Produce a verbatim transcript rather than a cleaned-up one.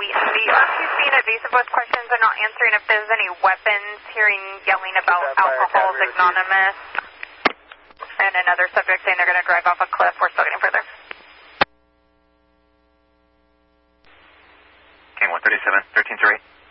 we, the R Q C and evasive with questions are not answering if there's any weapons, hearing yelling about Alcohol is Anonymous, and another subject saying they're going to drive off a cliff. We're still getting further. Okay, one thirty-seven, thirteen three.